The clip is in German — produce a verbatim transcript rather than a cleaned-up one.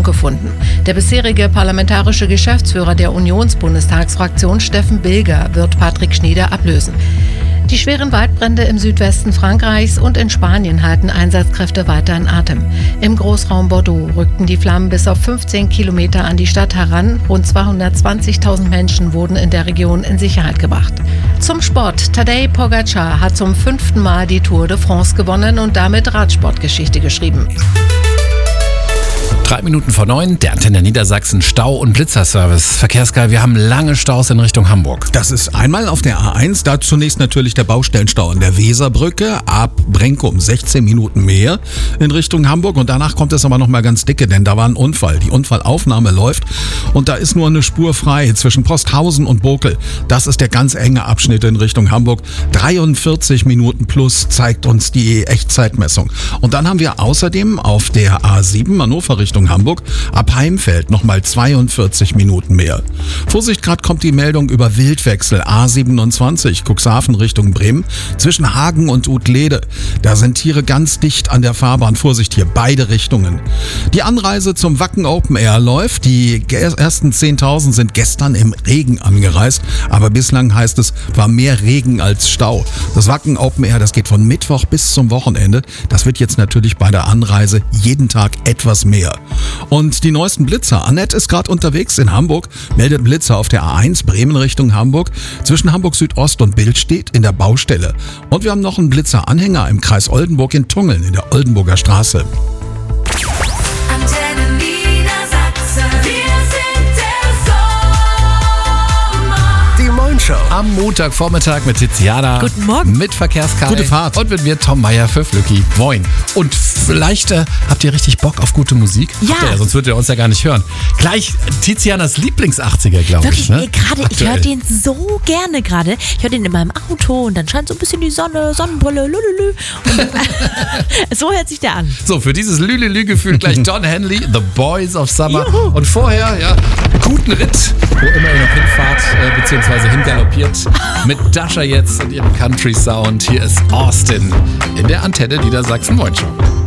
gefunden. Der bisherige parlamentarische Geschäftsführer der Unionsbundestagsfraktion Steffen Bilger wird Patrick Schnyder ablösen. Die schweren Waldbrände im Südwesten Frankreichs und in Spanien halten Einsatzkräfte weiter in Atem. Im Großraum Bordeaux rückten die Flammen bis auf fünfzehn Kilometer an die Stadt heran. Rund zweihundertzwanzigtausend Menschen wurden in der Region in Sicherheit gebracht. Zum Sport. Tadej Pogačar hat zum fünften Mal die Tour de France gewonnen und damit Radsportgeschichte geschrieben. Drei Minuten vor neun, der Antenne Niedersachsen Stau- und Blitzerservice. Verkehrsgeil, wir haben lange Staus in Richtung Hamburg. Das ist einmal auf der A eins, da zunächst natürlich der Baustellenstau an der Weserbrücke, ab Brenkum sechzehn Minuten mehr in Richtung Hamburg und danach kommt es aber nochmal ganz dicke, denn da war ein Unfall. Die Unfallaufnahme läuft und da ist nur eine Spur frei zwischen Posthausen und Bokel. Das ist der ganz enge Abschnitt in Richtung Hamburg. dreiundvierzig Minuten plus zeigt uns die Echtzeitmessung. Und dann haben wir außerdem auf der A sieben Hannover Richtung Hamburg ab Heimfeld nochmal zweiundvierzig Minuten mehr. Vorsicht, gerade kommt die Meldung über Wildwechsel A siebenundzwanzig Cuxhaven Richtung Bremen zwischen Hagen und Utlede. Da sind Tiere ganz dicht an der Fahrbahn. Vorsicht hier, beide Richtungen. Die Anreise zum Wacken Open Air läuft. Die ersten zehntausend sind gestern im Regen angereist, aber bislang heißt es, war mehr Regen als Stau. Das Wacken Open Air, das geht von Mittwoch bis zum Wochenende. Das wird jetzt natürlich bei der Anreise jeden Tag etwas mehr. Und die neuesten Blitzer. Annette ist gerade unterwegs in Hamburg, meldet Blitzer auf der A eins Bremen Richtung Hamburg. Zwischen Hamburg Südost und Bild steht in der Baustelle. Und wir haben noch einen Blitzer-Anhänger im Kreis Oldenburg in Tungeln in der Oldenburger Straße. Am Montagvormittag mit Tiziana. Guten Morgen. Mit Verkehrskai. Gute Fahrt. Und mit mir Tom Meyer für Flücki. Moin. Und vielleicht äh, habt ihr richtig Bock auf gute Musik? Ja. Habt ihr ja. Sonst würdet ihr uns ja gar nicht hören. Gleich Tizianas Lieblings-achtziger, glaube ich. Wirklich, Ne? nee, gerade, ich Aktuell. höre den so gerne gerade. Ich höre den in meinem Auto und dann scheint so ein bisschen die Sonne, Sonnenbrille, lülülü. Und dann, so hört sich der an. So, für dieses Lülülü-Gefühl gleich Don Henley, The Boys of Summer. Juhu. Und vorher, ja, guten Ritt, wo immer ihr noch hinfahrt, äh, beziehungsweise hingaloppiert. Mit Dasha jetzt und ihrem Country-Sound. Hier ist Austin in der Antenne Niedersachsen Moin Show.